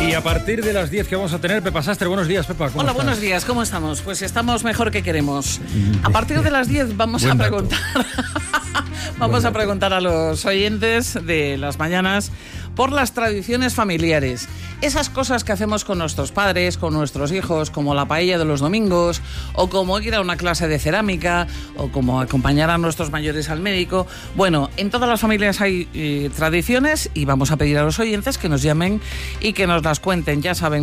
Y a partir de las 10 que vamos a tener, Pepa Sastre. Buenos días, Pepa. Hola, buenos días. ¿Cómo estamos? Pues estamos mejor que queremos. A partir de las 10 vamos a preguntar a preguntar a los oyentes de las mañanas por las tradiciones familiares. Esas cosas que hacemos con nuestros padres, con nuestros hijos, como la paella de los domingos, o como ir a una clase de cerámica, o como acompañar a nuestros mayores al médico. Bueno, en todas las familias hay tradiciones y vamos a pedir a los oyentes que nos llamen y que nos las cuenten. Ya saben,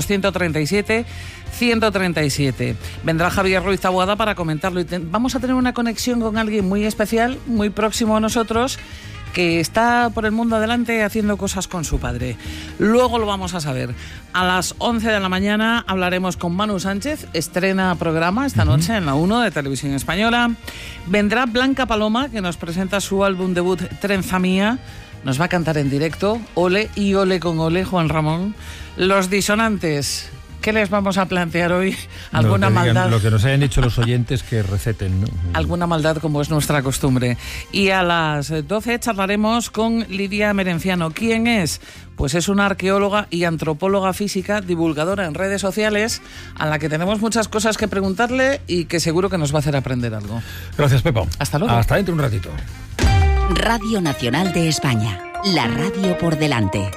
900-137-137. Vendrá Javier Ruiz Taboada para comentarlo. Vamos a tener una conexión con alguien muy especial, muy próximo a nosotros, que está por el mundo adelante haciendo cosas con su padre. Luego lo vamos a saber. A las 11 de la mañana hablaremos con Manu Sánchez, estrena programa esta noche en la 1 de Televisión Española. Vendrá Blanca Paloma, que nos presenta su álbum debut Trenza Mía. Nos va a cantar en directo, Ole y Ole con Ole, Juan Ramón. Los disonantes. ¿Qué les vamos a plantear hoy? ¿Alguna maldad? Lo que nos hayan dicho los oyentes que receten, ¿no? Alguna maldad, como es nuestra costumbre. Y a las 12 charlaremos con Lidia Merenciano. ¿Quién es? Pues es una arqueóloga y antropóloga física, divulgadora en redes sociales, a la que tenemos muchas cosas que preguntarle y que seguro que nos va a hacer aprender algo. Gracias, Pepa. Hasta luego. Hasta dentro de un ratito. Radio Nacional de España. La radio por delante.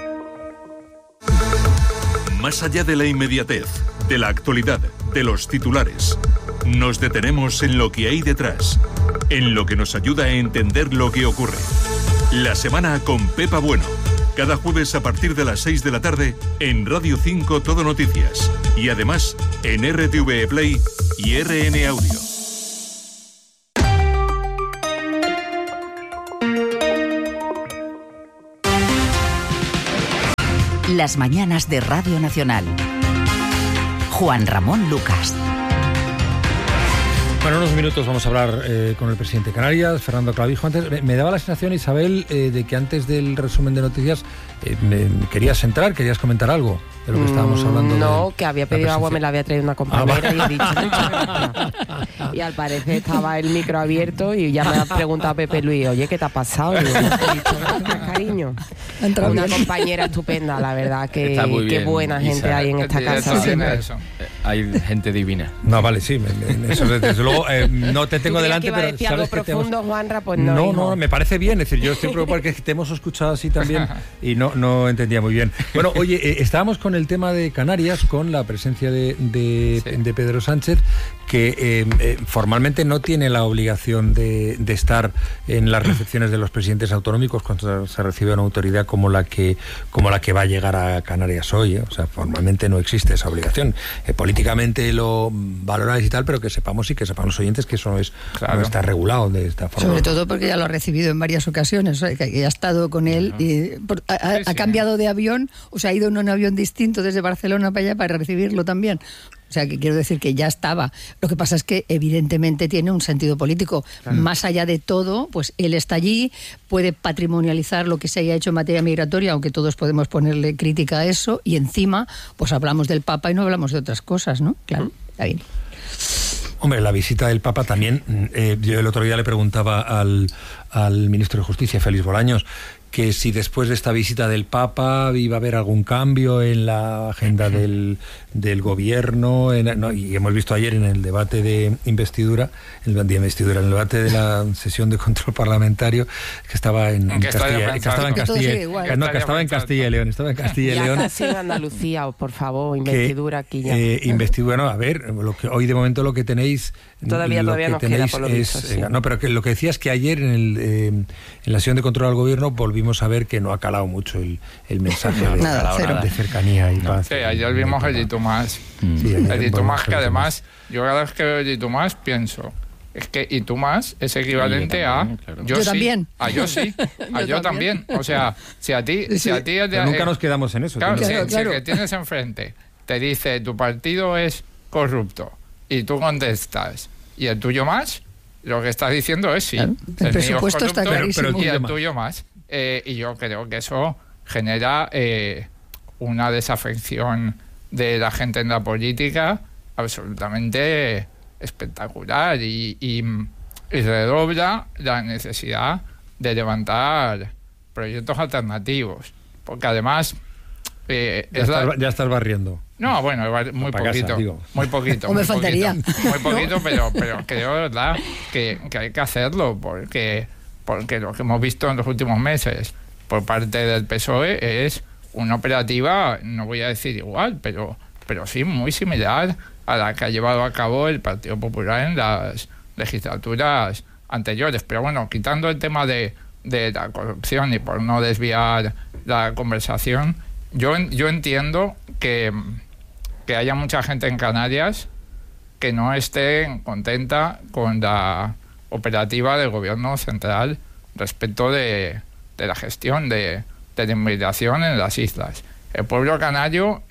Más allá de la inmediatez, de la actualidad, de los titulares, nos detenemos en lo que hay detrás, en lo que nos ayuda a entender lo que ocurre. La semana con Pepa Bueno, cada jueves a partir de las 6 de la tarde en Radio 5 Todo Noticias y además en RTV Play y RN Audio. Las mañanas de Radio Nacional. Juan Ramón Lucas. Bueno, en unos minutos vamos a hablar con el presidente de Canarias, Fernando Clavijo. Antes me daba la sensación, Isabel, de que antes del resumen de noticias querías entrar, querías comentar algo de lo que estábamos hablando. No, que había pedido agua, me la había traído una compañera y he dicho muchas gracias. Y al parecer estaba el micro abierto y ya me ha preguntado Pepe Luis, oye, ¿qué te ha pasado? Y yo he dicho, gracias, cariño. Una compañera estupenda, la verdad, que qué buena gente hay en esta casa. Hay gente divina. No, vale, sí, eso desde luego no te tengo delante, pero sabes algo que profundo, Juanra, pues no. No, me parece bien, es decir, yo estoy preocupado porque te hemos escuchado así también y no entendía muy bien. Bueno, oye, estábamos con el tema de Canarias, con la presencia de Pedro Sánchez, que formalmente no tiene la obligación de estar en las recepciones de los presidentes autonómicos cuando se recibe una autoridad como la que va a llegar a Canarias hoy, ¿eh? O sea, formalmente no existe esa obligación. Políticamente lo valoráis y tal, pero que sepamos sepan los oyentes que eso no está regulado de esta forma. Sobre todo porque ya lo ha recibido en varias ocasiones, que ha estado con él y ha cambiado de avión, o sea, ha ido en un avión distinto desde Barcelona para allá para recibirlo también. O sea, que quiero decir que ya estaba. Lo que pasa es que evidentemente tiene un sentido político. Claro. Más allá de todo, pues él está allí, puede patrimonializar lo que se haya hecho en materia migratoria, aunque todos podemos ponerle crítica a eso, y encima, pues hablamos del Papa y no hablamos de otras cosas, ¿no? Claro, está bien. Hombre, la visita del Papa también, yo el otro día le preguntaba al ministro de Justicia, Félix Bolaños, que si después de esta visita del Papa iba a haber algún cambio en la agenda del gobierno, y hemos visto ayer en el debate de investidura, en el debate de la sesión de control parlamentario, que estaba en Castilla y León. Ya casi en Andalucía, por favor, investidura aquí ya. Investidura, no, a ver, hoy lo que tenéis... Todavía nos queda, por lo visto, sí. No, pero que lo que decía es que ayer en la sesión de control al gobierno volvimos a ver que no ha calado mucho el mensaje de cercanía y paz. Sí, ayer vimos el Itumás. El Itumás, que además, yo cada vez que veo el Itumás pienso, es que Itumás es equivalente a... Yo también. A yo sí. A yo también. O sea, si a ti... Pero nunca nos quedamos en eso. Claro, si que tienes enfrente te dice, tu partido es corrupto, y tú contestas, ¿y el tuyo más? Lo que estás diciendo es sí. Claro. El presupuesto está clarísimo. Y el tuyo más. Y yo creo que eso genera una desafección de la gente en la política absolutamente espectacular y redobla la necesidad de levantar proyectos alternativos. Porque además Ya estás barriendo. No, bueno, muy poquito. Casa, muy poquito. O me faltaría. Muy poquito, pero creo, ¿verdad?, que hay que hacerlo, porque lo que hemos visto en los últimos meses por parte del PSOE es una operativa, no voy a decir igual, pero sí muy similar a la que ha llevado a cabo el Partido Popular en las legislaturas anteriores. Pero bueno, quitando el tema de la corrupción y por no desviar la conversación, yo entiendo que haya mucha gente en Canarias que no esté contenta con la operativa del gobierno central respecto de la gestión de la inmigración en las islas. El pueblo canario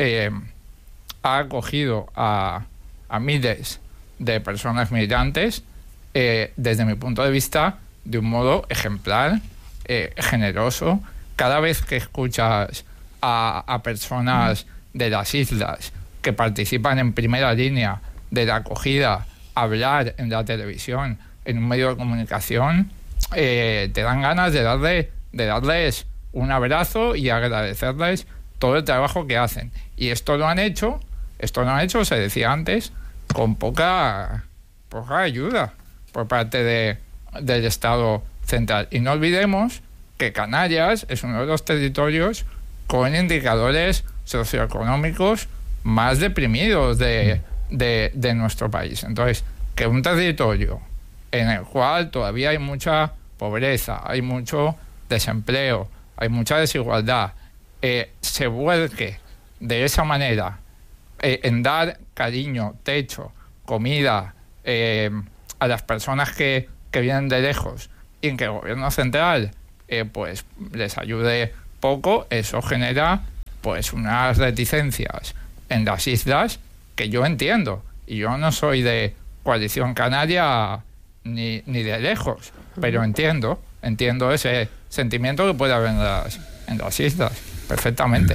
ha acogido a miles de personas migrantes desde mi punto de vista de un modo ejemplar, generoso. Cada vez que escuchas a personas de las islas que participan en primera línea de la acogida hablar en la televisión, en un medio de comunicación, te dan ganas de darles un abrazo y agradecerles todo el trabajo que hacen. Y esto lo han hecho, se decía antes, con poca ayuda por parte del Estado central. Y no olvidemos que Canarias es uno de los territorios con indicadores socioeconómicos más deprimidos de nuestro país. Entonces, que un territorio en el cual todavía hay mucha pobreza, hay mucho desempleo, hay mucha desigualdad, se vuelque de esa manera en dar cariño, techo, comida a las personas que vienen de lejos, y en que el gobierno central pues les ayude poco, eso genera pues unas reticencias en las islas que yo entiendo, y yo no soy de Coalición Canaria ni de lejos, pero entiendo ese sentimiento que puede haber en las islas perfectamente.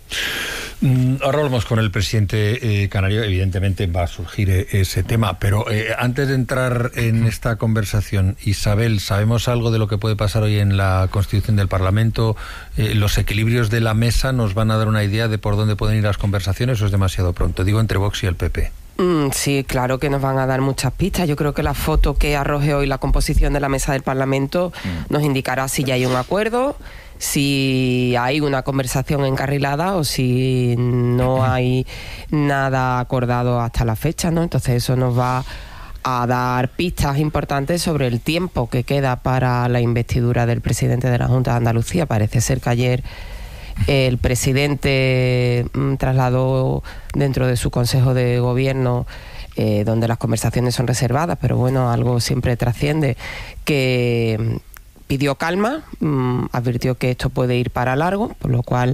Ahora hablamos con el presidente canario, evidentemente va a surgir ese tema, pero antes de entrar en esta conversación, Isabel, ¿sabemos algo de lo que puede pasar hoy en la constitución del Parlamento? ¿Los equilibrios de la mesa nos van a dar una idea de por dónde pueden ir las conversaciones o es demasiado pronto? Digo, entre Vox y el PP. Sí, claro que nos van a dar muchas pistas. Yo creo que la foto que arroje hoy la composición de la mesa del Parlamento nos indicará si ya hay un acuerdo, si hay una conversación encarrilada o si no hay nada acordado hasta la fecha, ¿no? Entonces eso nos va a dar pistas importantes sobre el tiempo que queda para la investidura del presidente de la Junta de Andalucía. Parece ser que ayer el presidente trasladó dentro de su Consejo de Gobierno, donde las conversaciones son reservadas, pero bueno, algo siempre trasciende, que pidió calma, advirtió que esto puede ir para largo, por lo cual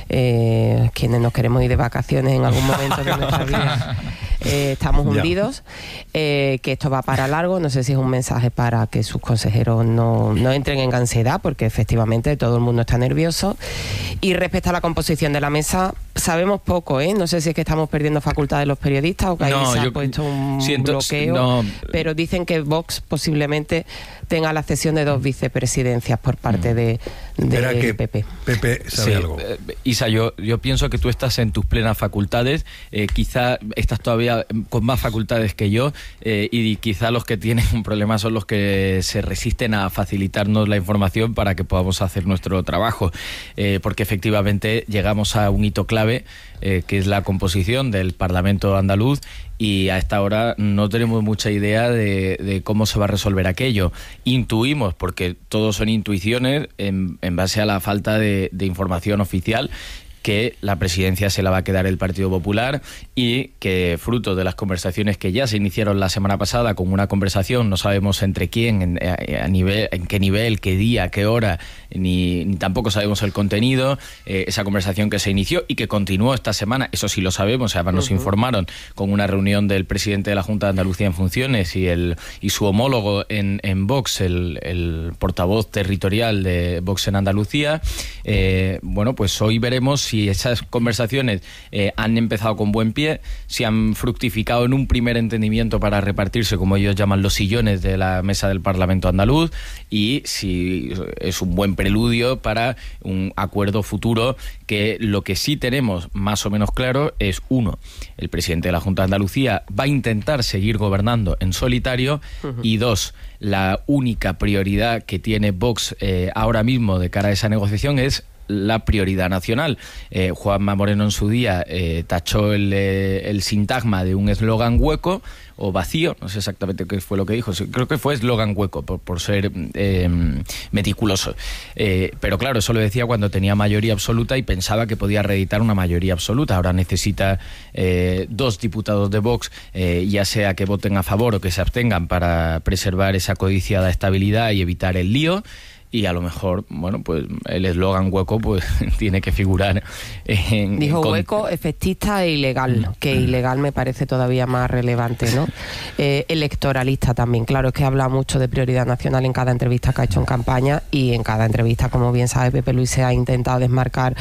quienes nos queremos ir de vacaciones en algún momento de nuestra vida estamos hundidos, que esto va para largo. No sé si es un mensaje para que sus consejeros no entren en ansiedad, porque efectivamente todo el mundo está nervioso. Y respecto a la composición de la mesa, sabemos poco, no sé si es que estamos perdiendo facultades los periodistas o que ahí se ha puesto un bloqueo, pero dicen que Vox posiblemente tenga la cesión de 2 vicepresidencias por parte de PP. Pepe sabe algo. Isa, yo pienso que tú estás en tus plenas facultades, quizá estás todavía con más facultades que yo, y quizá los que tienen un problema son los que se resisten a facilitarnos la información para que podamos hacer nuestro trabajo, porque efectivamente llegamos a un hito clave, que es la composición del Parlamento andaluz, y a esta hora no tenemos mucha idea de cómo se va a resolver aquello. Intuimos, porque todos son intuiciones en base a la falta de información oficial, que la presidencia se la va a quedar el Partido Popular y que, fruto de las conversaciones que ya se iniciaron la semana pasada, con una conversación, no sabemos entre quién, en qué nivel, qué día, qué hora, ni tampoco sabemos el contenido, esa conversación que se inició y que continuó esta semana, eso sí lo sabemos, además nos informaron, con una reunión del presidente de la Junta de Andalucía en funciones y su homólogo en Vox, el portavoz territorial de Vox en Andalucía. Bueno, pues hoy veremos si si esas conversaciones han empezado con buen pie, si han fructificado en un primer entendimiento para repartirse, como ellos llaman, los sillones de la mesa del Parlamento andaluz, y si es un buen preludio para un acuerdo futuro, que lo que sí tenemos más o menos claro es, uno, el presidente de la Junta de Andalucía va a intentar seguir gobernando en solitario, y dos, la única prioridad que tiene Vox ahora mismo de cara a esa negociación es la prioridad nacional. Juanma Moreno en su día tachó el sintagma de un eslogan hueco o vacío, no sé exactamente qué fue lo que dijo, creo que fue eslogan hueco, por ser meticuloso. Pero claro, eso lo decía cuando tenía mayoría absoluta y pensaba que podía reeditar una mayoría absoluta. Ahora necesita 2 diputados de Vox, ya sea que voten a favor o que se abstengan, para preservar esa codiciada estabilidad y evitar el lío. Y a lo mejor, bueno, pues el eslogan hueco pues tiene que figurar en... Dijo hueco, efectista e ilegal, que ilegal me parece todavía más relevante, ¿no? Electoralista también, claro, es que habla mucho de prioridad nacional en cada entrevista que ha hecho en campaña, y en cada entrevista, como bien sabe Pepe Luis, se ha intentado desmarcar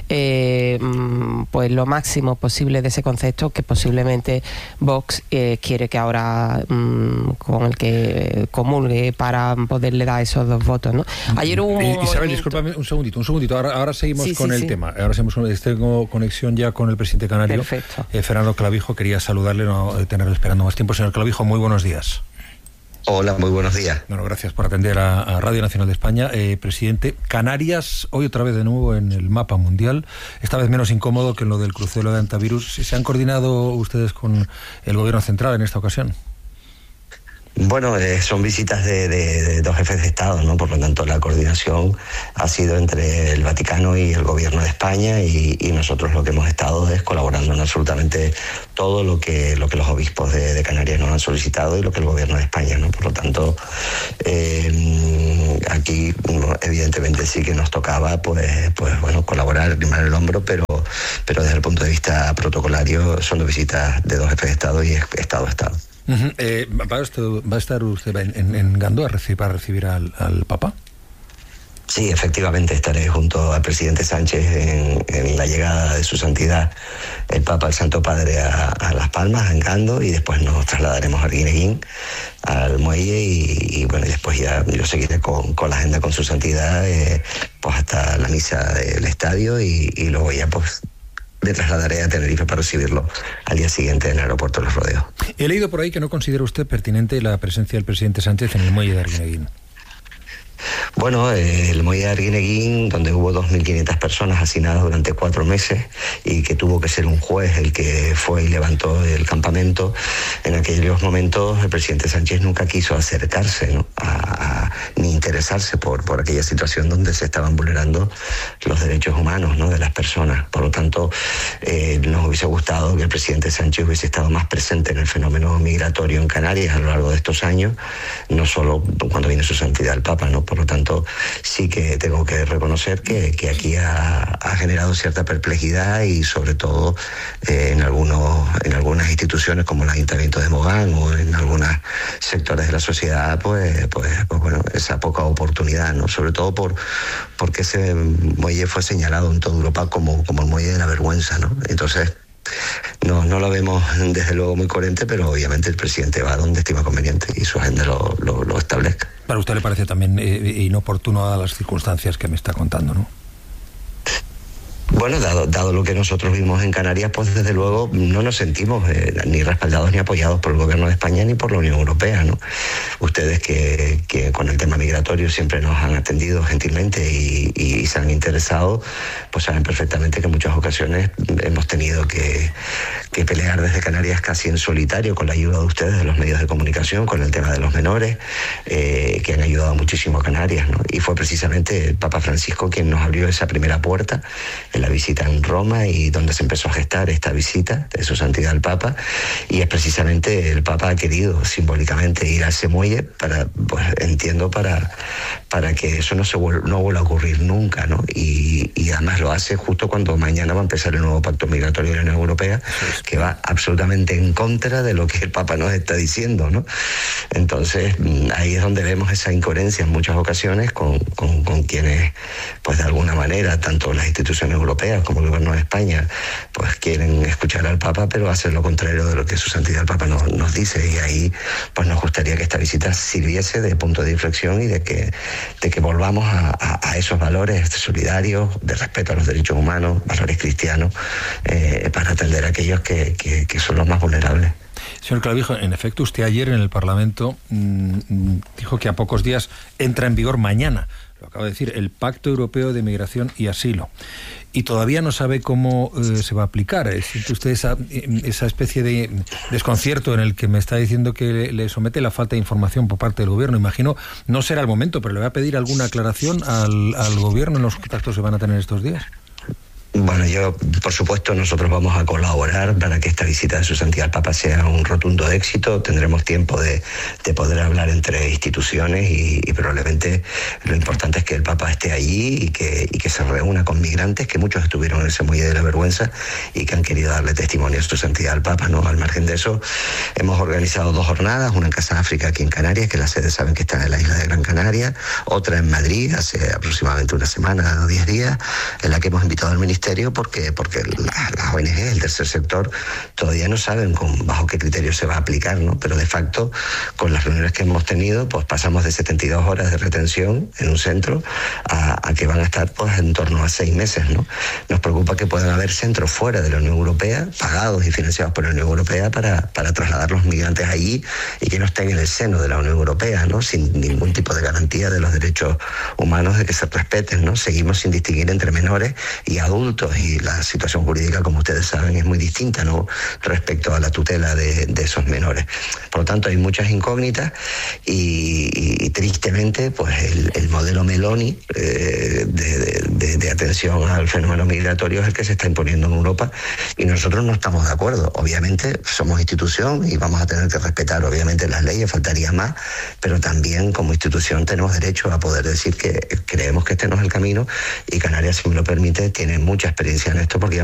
pues lo máximo posible de ese concepto que posiblemente Vox quiere que ahora con el que comulgue para poderle dar esos 2 votos, ¿no? Ayer hubo Isabel, discúlpame un segundito. Ahora seguimos con el tema. Ahora tengo conexión ya con el presidente canario. Perfecto. Fernando Clavijo. Quería saludarle, no tenerle esperando más tiempo. Señor Clavijo, muy buenos días. Hola, muy buenos días. Bueno, gracias por atender a Radio Nacional de España. Presidente, Canarias, hoy otra vez de nuevo en el mapa mundial, esta vez menos incómodo que en lo del crucero de antivirus. ¿Se han coordinado ustedes con el gobierno central en esta ocasión? Bueno, son visitas de 2 jefes de Estado, ¿no? Por lo tanto, la coordinación ha sido entre el Vaticano y el Gobierno de España, y nosotros lo que hemos estado es colaborando en absolutamente todo lo que los obispos de Canarias nos han solicitado y lo que el Gobierno de España, ¿no? Por lo tanto, aquí evidentemente sí que nos tocaba pues bueno, colaborar, limar el hombro, pero desde el punto de vista protocolario son 2 visitas de 2 jefes de Estado y Estado a Estado. ¿Va a estar usted en Gandía para recibir al Papa? Sí, efectivamente estaré junto al presidente Sánchez en la llegada de su santidad el Papa, el Santo Padre, a Las Palmas, en Gando, y después nos trasladaremos a Arguineguín, al muelle, y bueno, y después ya yo seguiré con la agenda con su santidad pues hasta la misa del estadio, y luego ya pues me trasladaré a Tenerife para recibirlo al día siguiente en el aeropuerto de Los Rodeos. He leído por ahí que no considera usted pertinente la presencia del presidente Sánchez en el muelle de Arguineguín. Bueno, el muelle de Arguineguín, donde hubo 2.500 personas hacinadas durante 4 meses y que tuvo que ser un juez el que fue y levantó el campamento, en aquellos momentos el presidente Sánchez nunca quiso acercarse, ¿no? Ni interesarse por aquella situación donde se estaban vulnerando los derechos humanos, ¿no?, de las personas. Por lo tanto, nos hubiese gustado que el presidente Sánchez hubiese estado más presente en el fenómeno migratorio en Canarias a lo largo de estos años, no solo cuando viene su santidad el Papa, ¿no? Por lo tanto, sí que tengo que reconocer que aquí ha generado cierta perplejidad, y sobre todo en algunas instituciones como el Ayuntamiento de Mogán o en algunos sectores de la sociedad, pues bueno, esa poca oportunidad, ¿no? Sobre todo porque ese muelle fue señalado en toda Europa como el muelle de la vergüenza, ¿no? Entonces, no lo vemos desde luego muy coherente, pero obviamente el presidente va donde estima conveniente y su agenda lo establezca. Para usted le parece también inoportuno a las circunstancias que me está contando, ¿no? Bueno, dado lo que nosotros vimos en Canarias, pues desde luego no nos sentimos ni respaldados ni apoyados por el Gobierno de España ni por la Unión Europea, ¿no? Ustedes que con el tema migratorio siempre nos han atendido gentilmente y se han interesado, pues saben perfectamente que en muchas ocasiones hemos tenido que pelear desde Canarias casi en solitario, con la ayuda de ustedes, de los medios de comunicación, con el tema de los menores, que han ayudado muchísimo a Canarias, ¿no? Y fue precisamente el Papa Francisco quien nos abrió esa primera puerta en la visita en Roma, y donde se empezó a gestar esta visita de su santidad el Papa, y es precisamente el Papa ha querido simbólicamente ir a ese muelle para que eso no vuelva a ocurrir nunca, ¿no? Y además lo hace justo cuando mañana va a empezar el nuevo pacto migratorio de la Unión Europea, que va absolutamente en contra de lo que el Papa nos está diciendo, ¿no? Entonces ahí es donde vemos esa incoherencia en muchas ocasiones con quienes, pues de alguna manera, tanto las instituciones europeas europeas, como el gobierno de España, pues quieren escuchar al Papa, pero hacen lo contrario de lo que su santidad el Papa nos dice, y ahí pues nos gustaría que esta visita sirviese de punto de inflexión y de que volvamos a esos valores solidarios, de respeto a los derechos humanos, valores cristianos, para atender a aquellos que son los más vulnerables. Señor Clavijo, en efecto, usted ayer en el Parlamento dijo que a pocos días entra en vigor mañana, lo acabo de decir, el Pacto Europeo de Migración y Asilo. Y todavía no sabe cómo se va a aplicar. ¿Siente usted esa especie de desconcierto en el que me está diciendo que le somete la falta de información por parte del Gobierno? Imagino, no será el momento, pero le voy a pedir alguna aclaración al Gobierno en los contactos que van a tener estos días. Bueno, por supuesto, nosotros vamos a colaborar para que esta visita de su santidad al Papa sea un rotundo éxito. Tendremos tiempo de poder hablar entre instituciones y probablemente lo importante es que el Papa esté allí y que se reúna con migrantes, que muchos estuvieron en ese muelle de la vergüenza y que han querido darle testimonio a su santidad al Papa, ¿no? Al margen de eso, hemos organizado 2 jornadas, una en Casa África aquí en Canarias, que la sede saben que está en la isla de Gran Canaria, otra en Madrid hace aproximadamente una semana o 10 días, en la que hemos invitado al Ministerio porque las ONG, el tercer sector, todavía no saben bajo qué criterio se va a aplicar, ¿no? Pero de facto, con las reuniones que hemos tenido, pues pasamos de 72 horas de retención en un centro a que van a estar pues en torno a 6 meses, ¿no? Nos preocupa que puedan haber centros fuera de la Unión Europea, pagados y financiados por la Unión Europea para trasladar los migrantes allí y que no estén en el seno de la Unión Europea, ¿no? Sin ningún tipo de garantía de los derechos humanos de que se respeten, ¿no? Seguimos sin distinguir entre menores y adultos, y la situación jurídica, como ustedes saben, es muy distinta, ¿no? Respecto a la tutela de esos menores. Por lo tanto, hay muchas incógnitas y tristemente, pues el modelo Meloni de atención al fenómeno migratorio es el que se está imponiendo en Europa y nosotros no estamos de acuerdo. Obviamente somos institución y vamos a tener que respetar obviamente las leyes, faltaría más, pero también como institución tenemos derecho a poder decir que creemos que este no es el camino, y Canarias, si me lo permite, tiene mucha experiencia en esto porque